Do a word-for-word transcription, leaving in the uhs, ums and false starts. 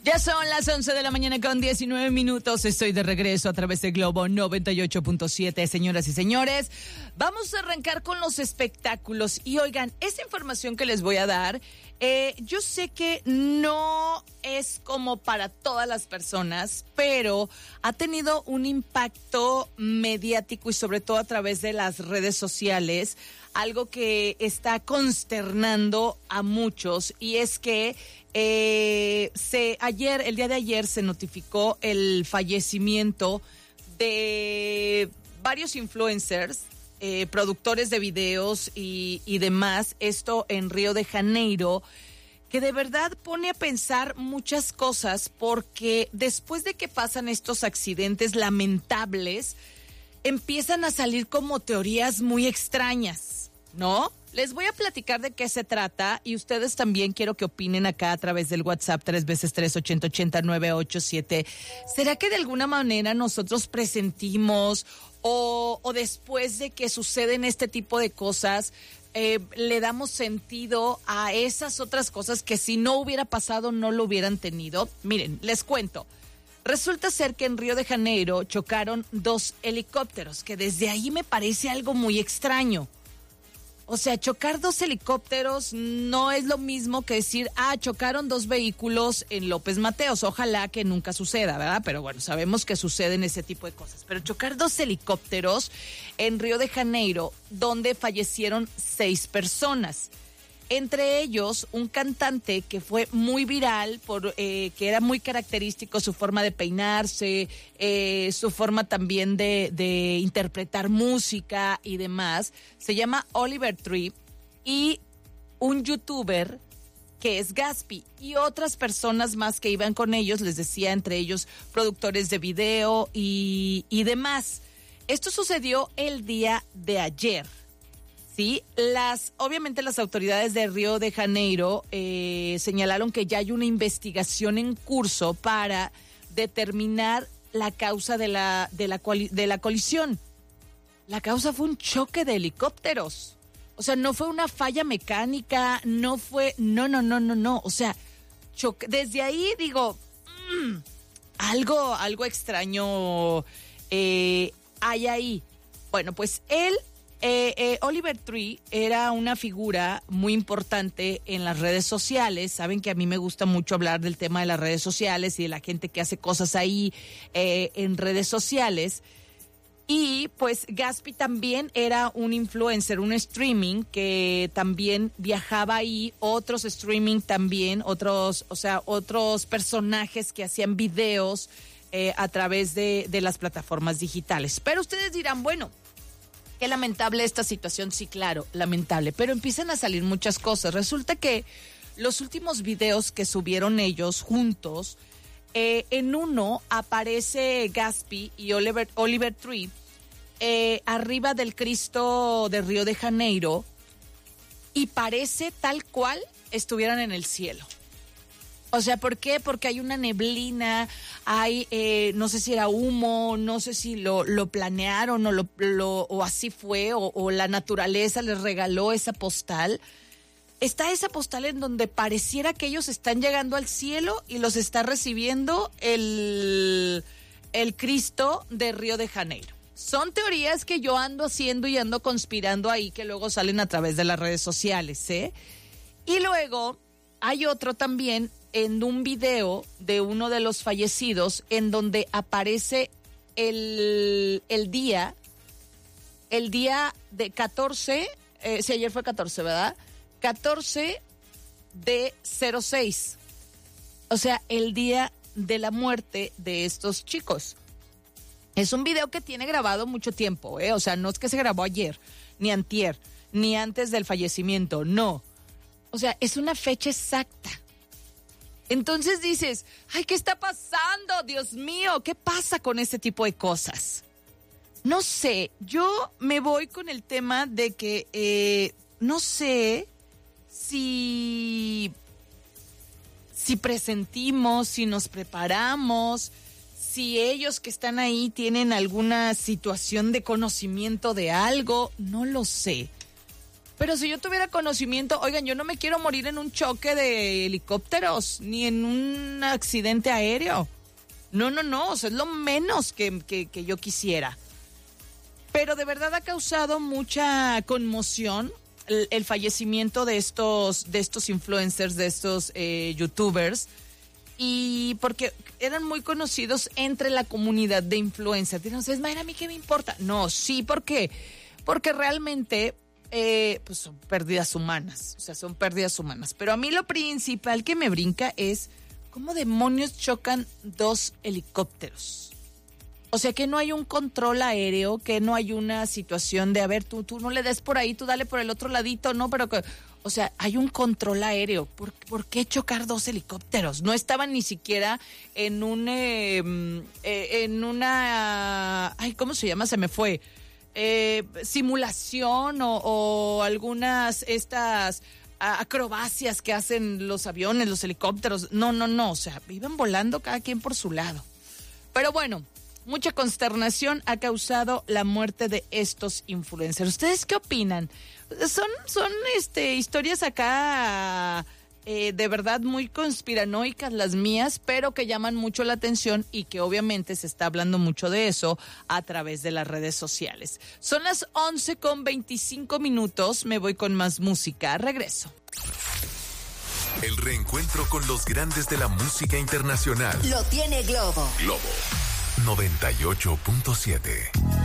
Ya son las once de la mañana con diecinueve minutos. Estoy de regreso a través de Globo noventa y ocho punto siete. Señoras y señores, vamos a arrancar con los espectáculos. Y oigan, esta información que les voy a dar, eh, yo sé que no es como para todas las personas, pero ha tenido un impacto mediático y sobre todo a través de las redes sociales. Algo que está consternando a muchos, y es que eh, se ayer, el día de ayer, se notificó el fallecimiento de varios influencers, eh, productores de videos y, y demás, esto en Río de Janeiro, que de verdad pone a pensar muchas cosas, porque después de que pasan estos accidentes lamentables, empiezan a salir como teorías muy extrañas, ¿no? Les voy a platicar de qué se trata y ustedes también quiero que opinen acá a través del WhatsApp tres veces tres ochenta ochenta nueve ocho siete. ¿Será que de alguna manera nosotros presentimos o, o después de que suceden este tipo de cosas eh, le damos sentido a esas otras cosas que si no hubiera pasado no lo hubieran tenido? Miren, les cuento. Resulta ser que en Río de Janeiro chocaron dos helicópteros, que desde ahí me parece algo muy extraño. O sea, chocar dos helicópteros no es lo mismo que decir, ah, chocaron dos vehículos en López Mateos. Ojalá que nunca suceda, ¿verdad? Pero bueno, sabemos que suceden ese tipo de cosas. Pero chocar dos helicópteros en Río de Janeiro, donde fallecieron seis personas. Entre ellos, un cantante que fue muy viral, por eh, que era muy característico su forma de peinarse, eh, su forma también de, de interpretar música y demás. Se llama Oliver Tree, y un youtuber que es Gaspi, y otras personas más que iban con ellos, les decía, entre ellos productores de video y, y demás. Esto sucedió el día de ayer. Sí, las, obviamente las autoridades de Río de Janeiro eh, señalaron que ya hay una investigación en curso para determinar la causa de la, de la, de la colisión. La causa fue un choque de helicópteros. O sea, no fue una falla mecánica, no fue, no, no, no, no, no. O sea, choque. Desde ahí digo, mmm, algo, algo extraño eh, hay ahí. Bueno, pues él... Eh, eh, Oliver Tree era una figura muy importante en las redes sociales. Saben que a mí me gusta mucho hablar del tema de las redes sociales y de la gente que hace cosas ahí eh, en redes sociales. Y pues Gaspi también era un influencer, un streaming que también viajaba ahí, otros streaming también, otros, o sea, otros personajes que hacían videos eh, a través de, de las plataformas digitales. Pero ustedes dirán, bueno, qué lamentable esta situación. Sí, claro, lamentable, pero empiezan a salir muchas cosas. Resulta que los últimos videos que subieron ellos juntos, eh, en uno aparece Gaspi y Oliver, Oliver Tree eh, arriba del Cristo de Río de Janeiro, y parece tal cual estuvieran en el cielo. O sea, ¿por qué? Porque hay una neblina, hay, eh, no sé si era humo, no sé si lo, lo planearon o, lo, lo, o así fue, o, o la naturaleza les regaló esa postal. Está esa postal en donde pareciera que ellos están llegando al cielo y los está recibiendo el, el Cristo de Río de Janeiro. Son teorías que yo ando haciendo y ando conspirando ahí, que luego salen a través de las redes sociales, ¿eh? Y luego hay otro también en un video de uno de los fallecidos en donde aparece el, el día, el día de catorce, eh, si ayer fue catorce, ¿verdad? catorce de cero seis, o sea, el día de la muerte de estos chicos. Es un video que tiene grabado mucho tiempo, ¿eh? O sea, no es que se grabó ayer, ni antier, ni antes del fallecimiento, no. O sea, es una fecha exacta. Entonces dices, ay, ¿qué está pasando? Dios mío, ¿qué pasa con este tipo de cosas? No sé, yo me voy con el tema de que eh, no sé si, si presentimos, si nos preparamos, si ellos que están ahí tienen alguna situación de conocimiento de algo, no lo sé. Pero si yo tuviera conocimiento, oigan, yo no me quiero morir en un choque de helicópteros, ni en un accidente aéreo. No, no, no, o sea, es lo menos que, que, que yo quisiera. Pero de verdad ha causado mucha conmoción el, el fallecimiento de estos, de estos influencers, de estos eh, youtubers, y porque eran muy conocidos entre la comunidad de influencers. Dirán, Mayra, ¿a mí qué me importa? No, sí, ¿por qué? Porque realmente eh, pues son pérdidas humanas, o sea, son pérdidas humanas. Pero a mí lo principal que me brinca es ¿cómo demonios chocan dos helicópteros? O sea, que no hay un control aéreo, que no hay una situación de, a ver, tú, tú no le des por ahí, tú dale por el otro ladito, no, pero que, o sea, hay un control aéreo. ¿Por, por qué chocar dos helicópteros? No estaban ni siquiera en un, eh, eh, en una, ay, ¿cómo se llama? Se me fue. Eh, simulación o, o algunas, estas acrobacias que hacen los aviones, los helicópteros. No, no, no, o sea, iban volando cada quien por su lado. Pero bueno, mucha consternación ha causado la muerte de estos influencers. ¿Ustedes qué opinan? Son, son este, historias acá eh, de verdad muy conspiranoicas las mías, pero que llaman mucho la atención y que obviamente se está hablando mucho de eso a través de las redes sociales. Son las once con veinticinco minutos, me voy con más música, regreso. El reencuentro con los grandes de la música internacional. Lo tiene Globo. Globo noventa y ocho punto siete.